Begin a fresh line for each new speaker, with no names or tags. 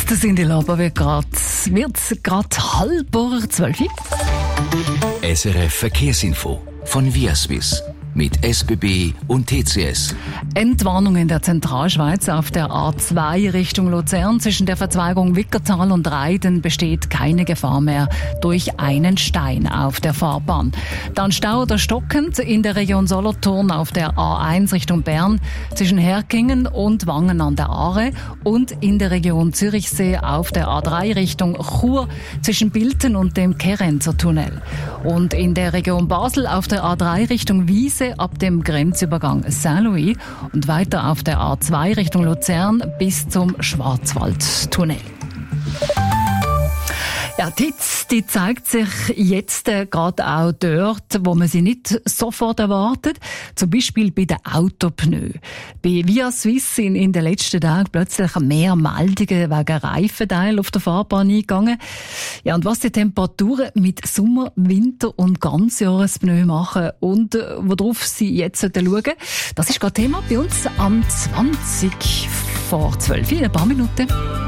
Der Cindy Lauper wird gerade 11:30.
SRF Verkehrsinfo von Viaswiss mit SBB und TCS.
Entwarnung in der Zentralschweiz auf der A2 Richtung Luzern. Zwischen der Verzweigung Wickertal und Reiden besteht keine Gefahr mehr durch einen Stein auf der Fahrbahn. Dann Stau oder stockend in der Region Solothurn auf der A1 Richtung Bern zwischen Herkingen und Wangen an der Aare und in der Region Zürichsee auf der A3 Richtung Chur zwischen Bilten und dem Kerenzer Tunnel. Und in der Region Basel auf der A3 Richtung Wiese ab dem Grenzübergang Saint-Louis und weiter auf der A2 Richtung Luzern bis zum Schwarzwaldtunnel. Ja, die zeigt sich jetzt gerade auch dort, wo man sie nicht sofort erwartet. Zum Beispiel bei den Autopneus. Bei Viaswiss sind in den letzten Tagen plötzlich mehr Meldungen wegen Reifenteil auf der Fahrbahn eingegangen. Ja, und was die Temperaturen mit Sommer-, Winter- und Ganzjahrespneu machen und worauf sie jetzt schauen sollten, das ist gerade Thema bei uns am 20 vor 12 in ein paar Minuten.